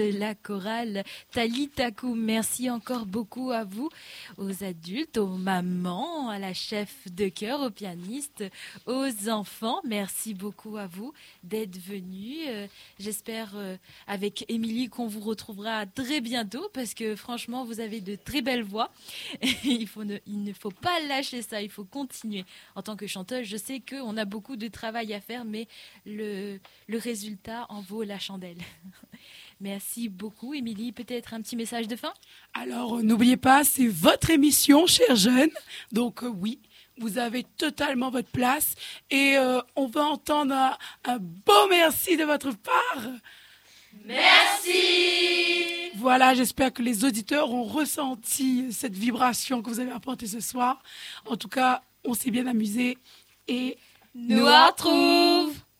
La chorale Talitakou. Merci encore beaucoup à vous, aux adultes, aux mamans, à la chef de chœur, aux pianistes, aux enfants. Merci beaucoup à vous d'être venus. J'espère avec Émilie qu'on vous retrouvera très bientôt parce que franchement vous avez de très belles voix. Il ne faut pas lâcher ça, il faut continuer. En tant que chanteuse, je sais qu'on a beaucoup de travail à faire, mais le résultat en vaut la chandelle. Merci beaucoup, Émilie. Peut-être un petit message de fin ? Alors, n'oubliez pas, c'est votre émission, chers jeunes. Donc, oui, vous avez totalement votre place. Et on va entendre un beau merci de votre part. Merci. Voilà, j'espère que les auditeurs ont ressenti cette vibration que vous avez apportée ce soir. En tout cas, on s'est bien amusé et nous retrouve.